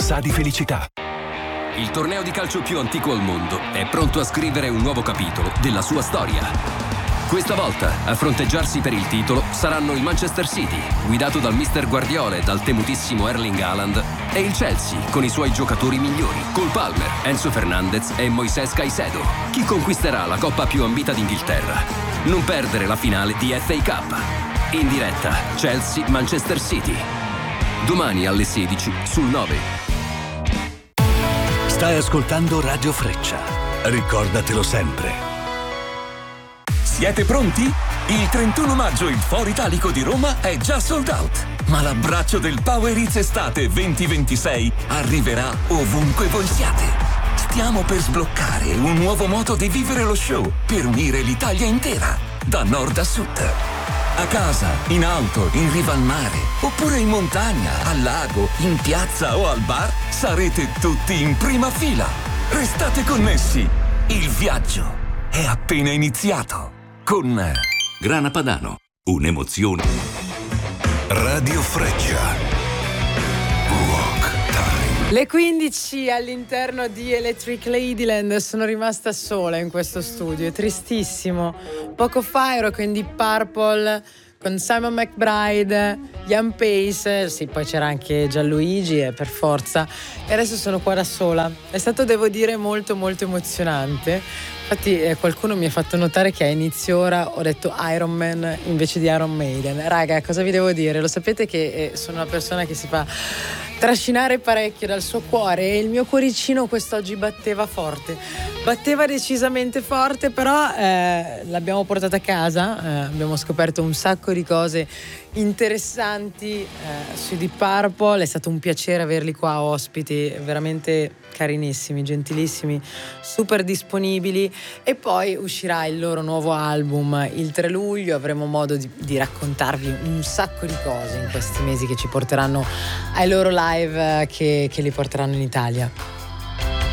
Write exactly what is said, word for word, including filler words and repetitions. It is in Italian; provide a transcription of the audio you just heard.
sa di felicità. Il torneo di calcio più antico al mondo è pronto a scrivere un nuovo capitolo della sua storia. Questa volta a fronteggiarsi per il titolo saranno il Manchester City, guidato dal mister Guardiola e dal temutissimo Erling Haaland, e il Chelsea con i suoi giocatori migliori, Cole Palmer, Enzo Fernandez e Moisés Caicedo. Chi conquisterà la coppa più ambita d'Inghilterra? Non perdere la finale di F A Cup. In diretta Chelsea-Manchester City. Domani alle sedici sul nove. Stai ascoltando Radio Freccia. Ricordatelo sempre. Siete pronti? Il trentuno maggio il Foro Italico di Roma è già sold out. Ma l'abbraccio del Power Hits Estate venti ventisei arriverà ovunque voi siate. Stiamo per sbloccare un nuovo modo di vivere lo show per unire l'Italia intera, da nord a sud. A casa, in auto, in riva al mare, oppure in montagna, al lago, in piazza o al bar, sarete tutti in prima fila. Restate connessi. Il viaggio è appena iniziato. Con Grana Padano, un'emozione. Radio Freccia. Walk Time. Le quindici all'interno di Electric Ladyland. Sono rimasta sola in questo studio, è tristissimo. Poco fa ero con Deep Purple, con Simon McBride, Ian Pace, sì, poi c'era anche Gianluigi, e per forza, e adesso sono qua da sola. È stato, devo dire, molto molto emozionante. Infatti eh, qualcuno mi ha fatto notare che a inizio ora ho detto Iron Man invece di Iron Maiden. Raga, cosa vi devo dire? Lo sapete che eh, sono una persona che si fa trascinare parecchio dal suo cuore, e il mio cuoricino quest'oggi batteva forte, batteva decisamente forte, però eh, l'abbiamo portata a casa, eh, abbiamo scoperto un sacco di cose interessanti eh, sui Deep Purple. È stato un piacere averli qua ospiti, veramente carinissimi, gentilissimi, super disponibili. E poi uscirà il loro nuovo album il tre luglio, avremo modo di, di raccontarvi un sacco di cose in questi mesi che ci porteranno ai loro live, eh, che, che li porteranno in Italia.